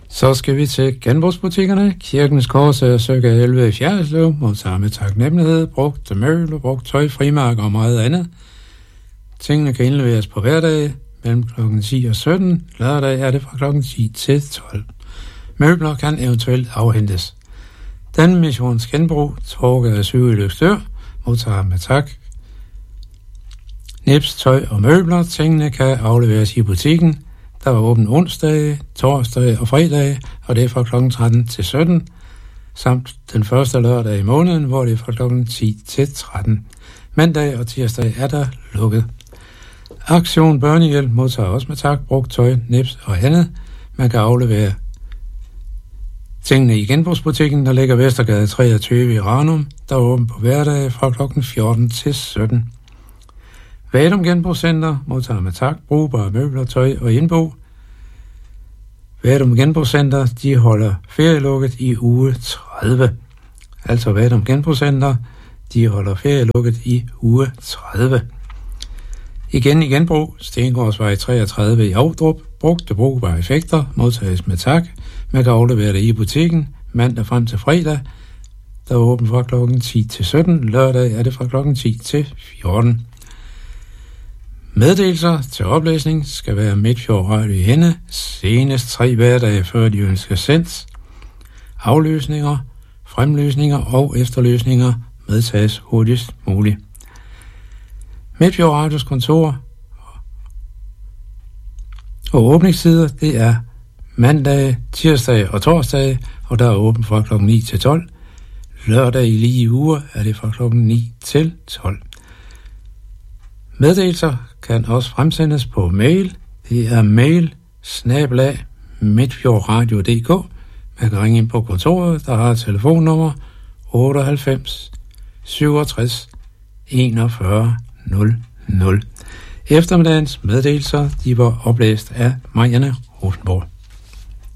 Så skal vi til genbrugsbutikkerne. Kirkens Kors er cirka 11 i Fjerritslev, modtager med taknemmelighed, brugt møbler, brugt tøj, frimærker og meget andet. Tingene kan indleveres på hverdag mellem kl. 10 og 17. Lørdag er det fra kl. 10 til 12. Møbler kan eventuelt afhentes. Den missions genbrug, Torgade 7 i Løgstør, modtager med tak. Nips, tøj og møbler. Tingene kan afleveres i butikken. Der er åbent onsdag, torsdag og fredag, og det er fra kl. 13 til 17, samt den første lørdag i måneden, hvor det er fra kl. 10 til 13. Mandag og tirsdag er der lukket. Aktion Børnehjælp modtager også med tak, brugt tøj, nips og andet. Man kan aflevere tingene i genbrugsbutikken, der ligger Vestergade 23 i Ranum, der er åbent på hverdag fra kl. 14 til 17. Vadum Genbrugscenter modtager med tak, brugbare møbler, tøj og indbo. Vadum Genbrugscenter, de holder ferielukket i uge 30. Altså Vadum Genbrugscenter, de holder ferielukket i uge 30. Igen i genbrug, Stengårdsvej 33 i Ovdrup, brugte brugbare effekter, modtages med tak. Man kan aflevere det i butikken mandag frem til fredag, der er åbent fra kl. 10 til 17. Lørdag er det fra kl. 10 til 14. Meddelelser til oplæsning skal være Midtfjord Radio i Henne, senest 3 hverdage før de ønsker sendt. Afløsninger, fremløsninger og efterløsninger medtages hurtigst muligt. Midtfjord Radios kontor og åbningstider, det er mandag, tirsdag og torsdag, og der er åbent fra kl. 9 til 12. Lørdag i lige uger er det fra kl. 9 til 12. Meddelelser kan også fremsendes på mail. Det er mail@midtfjordradio.dk. Man kan ringe ind på kontoret, der har telefonnummer 98 67 41 00. Eftermiddagens meddelelser, de var oplæst af Marianne Rosenborg.